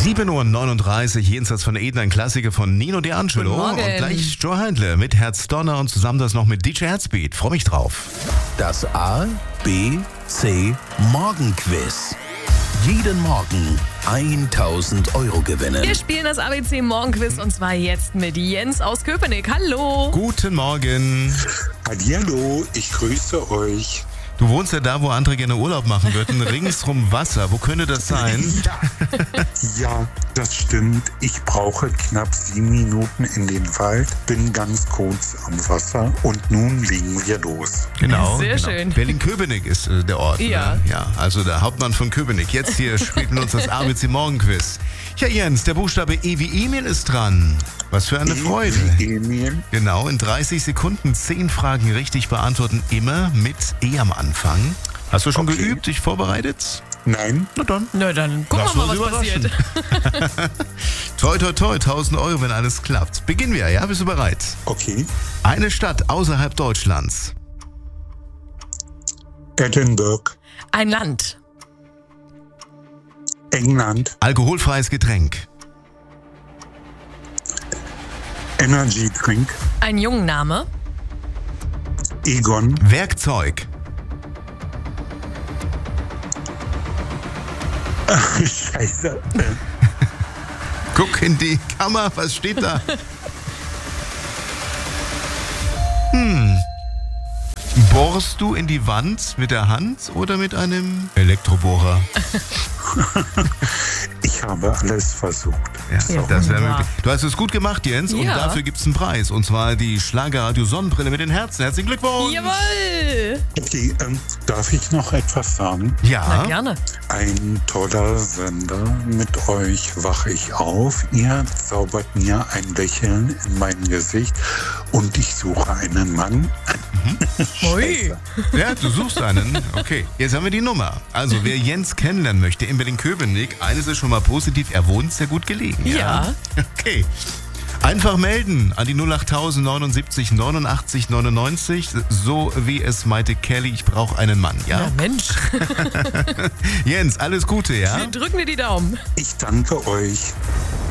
7:39 Uhr, jenseits von Eden, ein Klassiker von Nino D'Angelo. Und gleich Joe Handler mit Herz Donner und zusammen das noch mit DJ Herzbeat. Freue mich drauf. Das A, B, C Morgenquiz. Jeden Morgen 1.000 Euro gewinnen. Wir spielen das ABC Morgenquiz und zwar jetzt mit Jens aus Köpenick. Hallo. Guten Morgen. Hallihallo, ich grüße euch. Du wohnst ja da, wo andere gerne Urlaub machen würden, ringsrum Wasser. Wo könnte das sein? Ja, das stimmt. Ich brauche knapp 7 Minuten in den Wald, bin ganz kurz am Wasser und nun legen wir los. Genau. Sehr genau. schön. Berlin-Köpenick ist der Ort. Ja. Ne? Ja, also der Hauptmann von Köpenick. Jetzt hier spielt mit uns das ABC Morgenquiz. Ja, Jens, der Buchstabe E wie Emil ist dran. Was für eine Freude. Emil. Genau, in 30 Sekunden 10 Fragen richtig beantworten, immer mit E am Anfang. Hast du schon Okay. geübt, dich vorbereitet? Nein, Na dann. Na dann gucken Lass wir mal, uns was passiert. Toi, toi, toi, 1.000 Euro, wenn alles klappt. Beginnen wir, ja? Bist du bereit? okay. Eine Stadt außerhalb Deutschlands. Edinburgh, Ein Land. England, Alkoholfreies Getränk. Energy Drink, Ein Jungenname. Egon, Werkzeug. Scheiße, Guck in die Kamera, was steht da? Bohrst du in die Wand mit der Hand oder mit einem Elektrobohrer? ich habe alles versucht. Ja, Ja, das wäre wunderbar. möglich. Du hast es gut gemacht, Jens, und Ja. dafür gibt es einen Preis. Und zwar die Schlagerradio Sonnenbrille mit den Herzen. Herzlichen Glückwunsch! Jawohl. Okay, darf ich noch etwas sagen? Na Ja, gerne. Ein toller Sender, mit euch wache ich auf. Ihr zaubert mir ein Lächeln in mein Gesicht und ich suche einen Mann. Ui. ja, du suchst einen. Okay, jetzt haben wir die Nummer. Also, wer Jens kennenlernen möchte in Berlin-Köpenick, eines ist schon mal positiv, er wohnt sehr gut gelegen. Ja. Okay. Einfach melden an die 08000 79 89 99, so wie es meinte Kelly, ich brauche einen Mann, ja? Na Mensch, Jens, alles Gute, ja? drücken wir die Daumen. Ich danke euch.